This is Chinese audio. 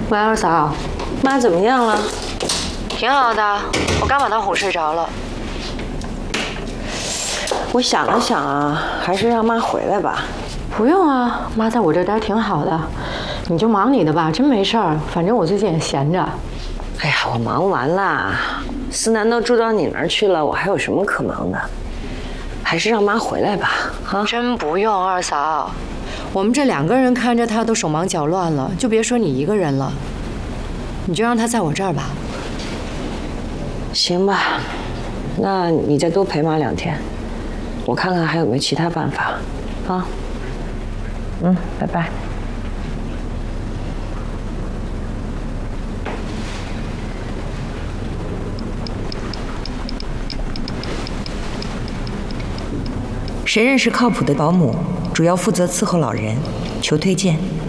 喂，二嫂，妈怎么样了？ 挺好的，我刚把她哄睡着了。 我想了想啊，还是让妈回来吧。 不用啊，妈在我这待挺好的，你就忙你的吧，真没事儿。反正我最近也闲着。 哎呀，我忙完了，思南都住到你那儿去了，我还有什么可忙的？还是让妈回来吧。啊， 真不用，二嫂。 我们这2个人看着她都手忙脚乱了，就别说你一个人了。你就让她在我这儿吧。 行吧，那你再多陪妈2天，我看看还有没有其他办法。啊，拜拜。 谁认识靠谱的保姆，主要负责伺候老人，求推荐。